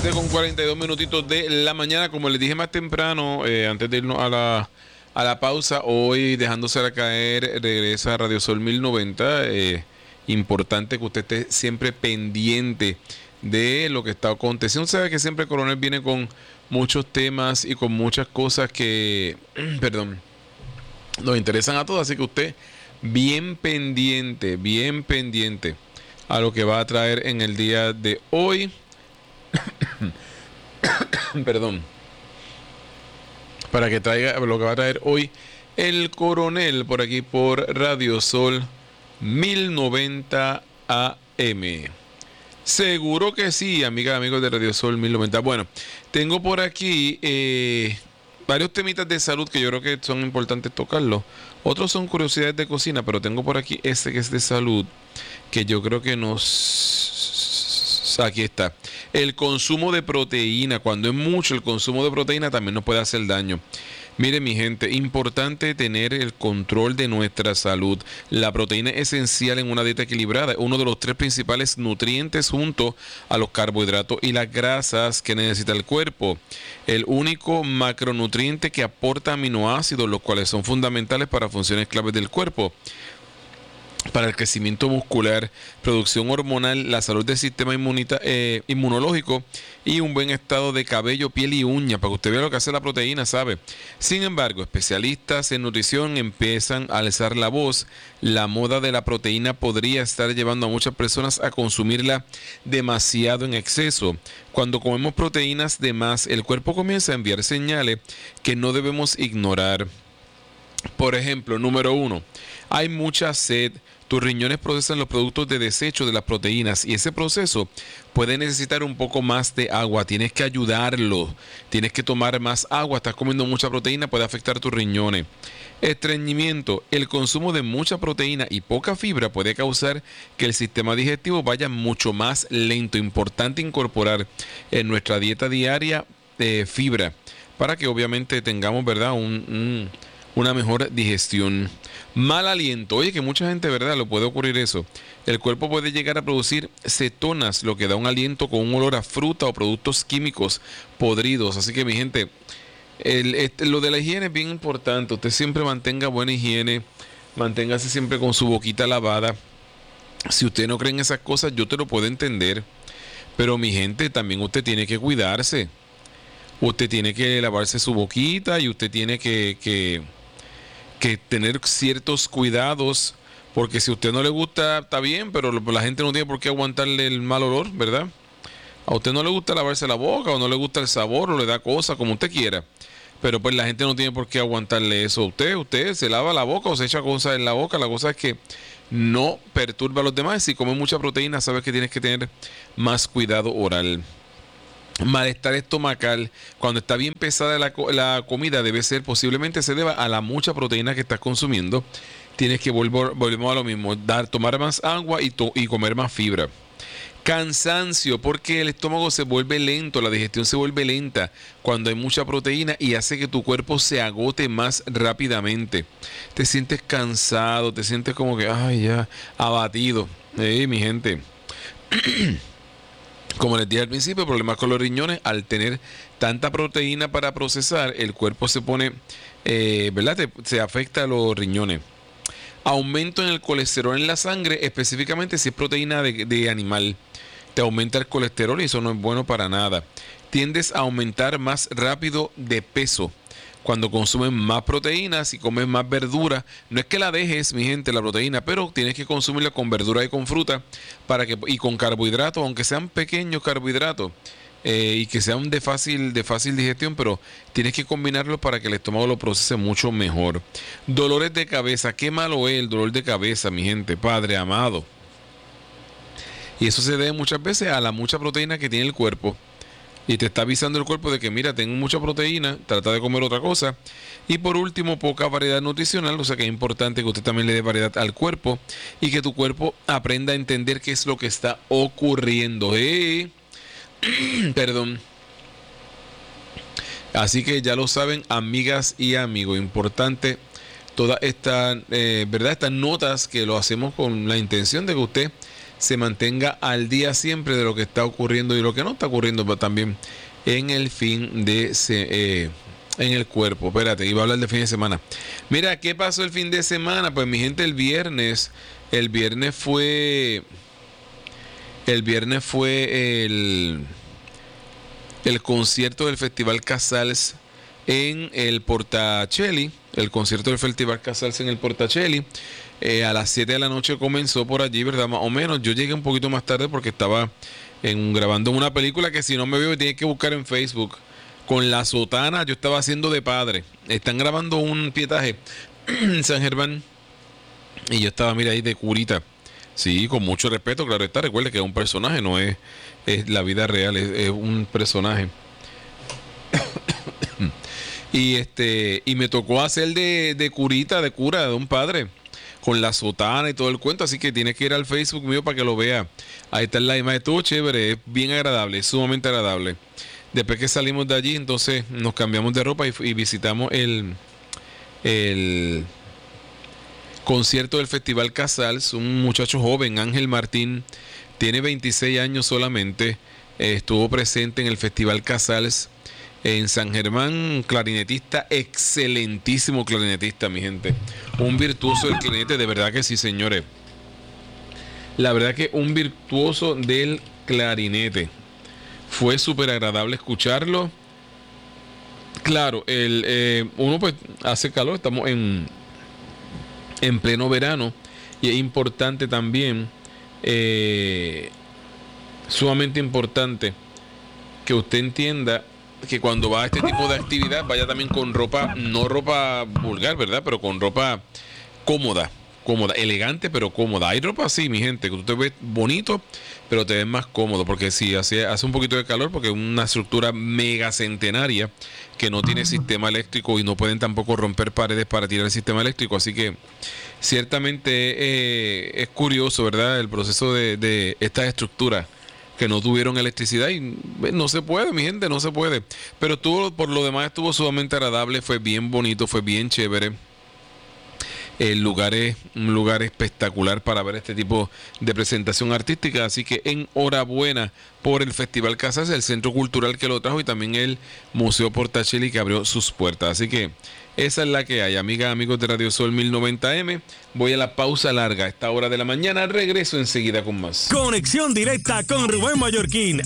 7:42 minutitos de la mañana. Como les dije más temprano, antes de irnos a la pausa, hoy dejándosela caer, regresa a Radio Sol 1090. Importante que usted esté siempre pendiente de lo que está aconteciendo. Sabe que siempre el coronel viene con muchos temas y con muchas cosas que, perdón, nos interesan a todos. Así que usted bien pendiente a lo que va a traer en el día de hoy. Perdón. Para que traiga lo que va a traer hoy el coronel por aquí por Radio Sol 1090 AM. Seguro que sí, amigas, amigos de Radio Sol 1090. Bueno, tengo por aquí varios temitas de salud que yo creo que son importantes tocarlos. Otros son curiosidades de cocina, pero tengo por aquí este que es de salud, que yo creo que aquí está. El consumo de proteína. Cuando es mucho el consumo de proteína también nos puede hacer daño. Mire, mi gente, importante tener el control de nuestra salud. La proteína es esencial en una dieta equilibrada, uno de los 3 principales nutrientes junto a los carbohidratos y las grasas que necesita el cuerpo. El único macronutriente que aporta aminoácidos, los cuales son fundamentales para funciones claves del cuerpo, para el crecimiento muscular, producción hormonal, la salud del sistema inmunológico y un buen estado de cabello, piel y uña, para que usted vea lo que hace la proteína, ¿sabe? Sin embargo, especialistas en nutrición empiezan a alzar la voz. La moda de la proteína podría estar llevando a muchas personas a consumirla demasiado en exceso. Cuando comemos proteínas de más, el cuerpo comienza a enviar señales que no debemos ignorar. Por ejemplo, número 1, hay mucha sed. Tus riñones procesan los productos de desecho de las proteínas y ese proceso puede necesitar un poco más de agua. Tienes que ayudarlo, tienes que tomar más agua. Estás comiendo mucha proteína, puede afectar tus riñones. Estreñimiento. El consumo de mucha proteína y poca fibra puede causar que el sistema digestivo vaya mucho más lento. Importante incorporar en nuestra dieta diaria fibra para que obviamente tengamos, ¿verdad?, una mejor digestión. Mal aliento. Oye, que mucha gente, ¿verdad?, lo puede ocurrir eso. El cuerpo puede llegar a producir cetonas, lo que da un aliento con un olor a fruta o productos químicos podridos. Así que, mi gente, lo de la higiene es bien importante. Usted siempre mantenga buena higiene, manténgase siempre con su boquita lavada. Si usted no cree en esas cosas, yo te lo puedo entender. Pero, mi gente, también usted tiene que cuidarse. Usted tiene que lavarse su boquita y usted tiene que tener ciertos cuidados, porque si a usted no le gusta, está bien, pero la gente no tiene por qué aguantarle el mal olor, ¿verdad? A usted no le gusta lavarse la boca, o no le gusta el sabor, o le da cosa, como usted quiera, pero pues la gente no tiene por qué aguantarle eso. Usted se lava la boca o se echa cosas en la boca. La cosa es que no perturba a los demás. Si come mucha proteína, sabes que tienes que tener más cuidado oral. Malestar estomacal. Cuando está bien pesada la comida, posiblemente se deba a la mucha proteína que estás consumiendo. Tienes que volvemos a lo mismo, tomar más agua y comer más fibra. Cansancio, porque el estómago se vuelve lento, la digestión se vuelve lenta cuando hay mucha proteína y hace que tu cuerpo se agote más rápidamente. Te sientes cansado, te sientes como que, ya, abatido. Mi gente. Como les dije al principio, problemas con los riñones. Al tener tanta proteína para procesar, el cuerpo se pone, ¿verdad? Se afecta a los riñones. Aumento en el colesterol en la sangre, específicamente si es proteína de animal. Te aumenta el colesterol y eso no es bueno para nada. Tiendes a aumentar más rápido de peso cuando consumes más proteínas y comes más verdura. No es que la dejes, mi gente, la proteína, pero tienes que consumirla con verdura y con fruta y con carbohidratos, aunque sean pequeños carbohidratos y que sean de fácil digestión, pero tienes que combinarlo para que el estómago lo procese mucho mejor. Dolores de cabeza. Qué malo es el dolor de cabeza, mi gente, Padre amado. Y eso se debe muchas veces a la mucha proteína que tiene el cuerpo. Y te está avisando el cuerpo de que, mira, tengo mucha proteína, trata de comer otra cosa. Y por último, poca variedad nutricional, o sea que es importante que usted también le dé variedad al cuerpo y que tu cuerpo aprenda a entender qué es lo que está ocurriendo. Perdón. Así que ya lo saben, amigas y amigos, importante todas estas, ¿verdad? Estas notas que lo hacemos con la intención de que usted se mantenga al día siempre de lo que está ocurriendo y lo que no está ocurriendo, pero también en el fin de en el cuerpo. Espérate, iba a hablar de fin de semana. Mira, ¿qué pasó el fin de semana? Pues mi gente, el viernes fue el concierto del Festival Casals en el Portacelli. El concierto del Festival Casals en el Portacelli. A las 7 de la noche comenzó por allí, ¿verdad? Más o menos. Yo llegué un poquito más tarde porque estaba grabando una película que si no me veo tiene que buscar en Facebook. Con la sotana yo estaba haciendo de padre. Están grabando un pietaje en San Germán y yo estaba, mira, ahí de curita. Sí, con mucho respeto, claro está. Recuerde que es un personaje, no es la vida real, es un personaje. Y me tocó hacer de curita, de cura, de un padre, con la sotana y todo el cuento. Así que tienes que ir al Facebook mío para que lo vea. Ahí está la imagen, estuvo chévere, es bien agradable, es sumamente agradable. Después que salimos de allí, entonces nos cambiamos de ropa y visitamos el concierto del Festival Casals. Un muchacho joven, Ángel Martín, tiene 26 años solamente. Estuvo presente en el Festival Casals en San Germán, clarinetista, excelentísimo clarinetista, mi gente. Un virtuoso del clarinete, de verdad que sí, señores. La verdad que un virtuoso del clarinete. Fue súper agradable escucharlo. Claro, uno pues hace calor, estamos en pleno verano y es importante también, sumamente importante, que usted entienda que cuando va a este tipo de actividad vaya también con ropa, no ropa vulgar, ¿verdad? Pero con ropa cómoda, elegante pero cómoda. Hay ropa así, mi gente, que tú te ves bonito pero te ves más cómodo, porque si hace un poquito de calor, porque es una estructura mega centenaria que no tiene sistema eléctrico y no pueden tampoco romper paredes para tirar el sistema eléctrico. Así que ciertamente es curioso, ¿verdad? El proceso de estas estructuras que no tuvieron electricidad y no se puede, mi gente, no se puede. Pero por lo demás estuvo sumamente agradable, fue bien bonito, fue bien chévere. Un lugar espectacular para ver este tipo de presentación artística. Así que enhorabuena por el Festival Casals, el centro cultural que lo trajo y también el Museo Portacelli que abrió sus puertas. Así que esa es la que hay, amigas, amigos de Radio Sol 1090M. Voy a la pausa larga a esta hora de la mañana. Regreso enseguida con más. Conexión directa con Rubén Mallorquín,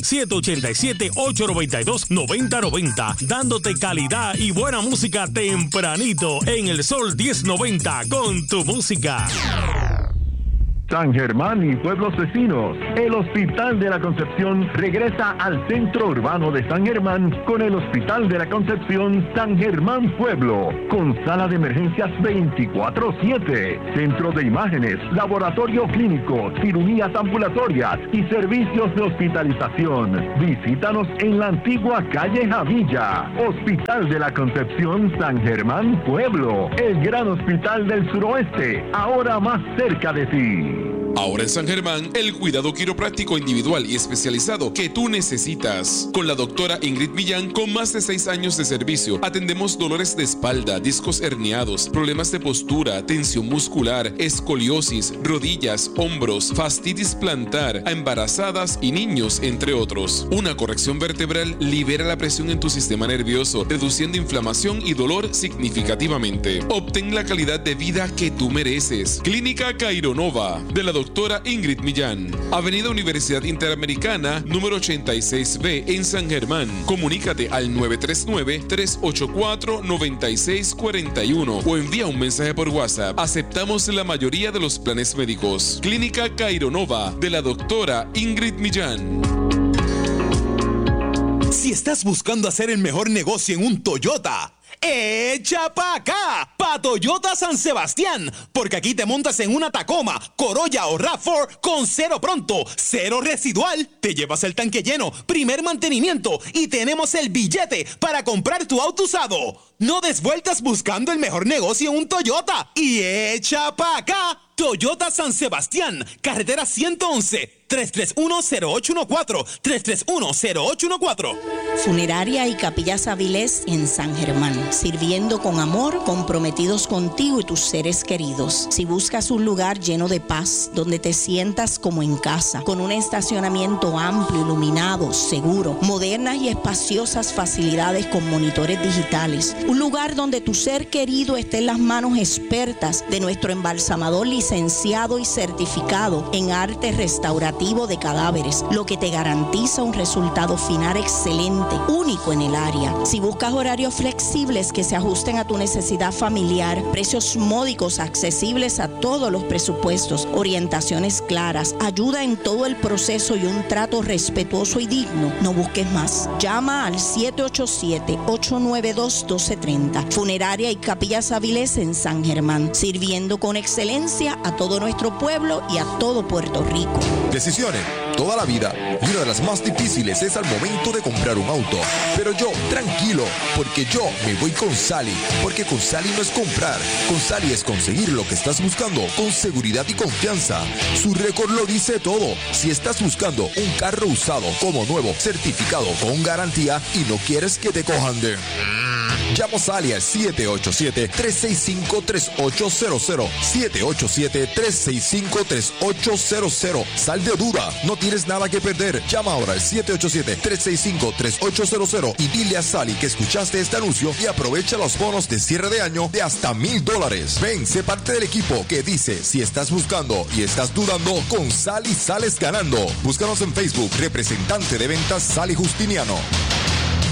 787-892-9090. Dándote calidad y buena música tempranito en el Sol 1090 con tu música. San Germán y pueblos vecinos, el Hospital de la Concepción regresa al centro urbano de San Germán con el Hospital de la Concepción San Germán Pueblo, con sala de emergencias 24/7, centro de imágenes, laboratorio clínico, cirugías ambulatorias y servicios de hospitalización. Visítanos en la antigua calle Javilla. Hospital de la Concepción San Germán Pueblo, el gran hospital del suroeste, ahora más cerca de ti. Ahora en San Germán, el cuidado quiropráctico individual y especializado que tú necesitas. Con la doctora Ingrid Millán, con más de 6 años de servicio, atendemos dolores de espalda, discos herniados, problemas de postura, tensión muscular, escoliosis, rodillas, hombros, fastitis plantar, a embarazadas y niños, entre otros. Una corrección vertebral libera la presión en tu sistema nervioso, reduciendo inflamación y dolor significativamente. Obtén la calidad de vida que tú mereces. Clínica Caironova, de la doctora Ingrid Millán. Avenida Universidad Interamericana, número 86B en San Germán. Comunícate al 939-384-9641 o envía un mensaje por WhatsApp. Aceptamos la mayoría de los planes médicos. Clínica Caironova, de la doctora Ingrid Millán. Si estás buscando hacer el mejor negocio en un Toyota, ¡echa pa' acá! Pa' Toyota San Sebastián, porque aquí te montas en una Tacoma, Corolla o RAV4 con cero pronto, cero residual, te llevas el tanque lleno, primer mantenimiento y tenemos el billete para comprar tu auto usado. No des vueltas buscando el mejor negocio en un Toyota y echa pa' acá. Toyota San Sebastián, carretera 111, 331-0814. 331-0814. Funeraria y Capillas Avilés en San Germán, sirviendo con amor, comprometidos contigo y tus seres queridos. Si buscas un lugar lleno de paz, donde te sientas como en casa, con un estacionamiento amplio, iluminado, seguro, modernas y espaciosas facilidades con monitores digitales, un lugar donde tu ser querido esté en las manos expertas de nuestro embalsamador licenciado y certificado en arte restaurativo de cadáveres, lo que te garantiza un resultado final excelente, único en el área. Si buscas horarios flexibles que se ajusten a tu necesidad familiar, precios módicos accesibles a todos los presupuestos, orientaciones claras, ayuda en todo el proceso y un trato respetuoso y digno, no busques más. Llama al 787-892-1230. Funeraria y Capillas Avilés en San Germán, sirviendo con excelencia a todo nuestro pueblo y a todo Puerto Rico. Decisiones toda la vida, y una de las más difíciles es al momento de comprar un auto. Pero yo, tranquilo, porque yo me voy con Sally, porque con Sally no es comprar, con Sally es conseguir lo que estás buscando con seguridad y confianza. Su récord lo dice todo. Si estás buscando un carro usado como nuevo, certificado con garantía y no quieres que te cojan de... Llamo a Sally al 787-365-3800. 787-365-3800. Sal de duda, no tienes nada que perder. Llama ahora al 787-365-3800 y dile a Sally que escuchaste este anuncio y aprovecha los bonos de cierre de año de hasta $1,000. Ven, sé parte del equipo que dice, si estás buscando y estás dudando, con Sally sales ganando. Búscanos en Facebook, representante de ventas Sally Justiniano.